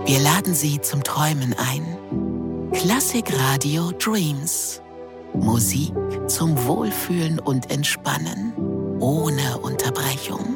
Wir laden Sie zum Träumen ein. Klassik Radio Dreams. Musik zum Wohlfühlen und Entspannen. Ohne Unterbrechung.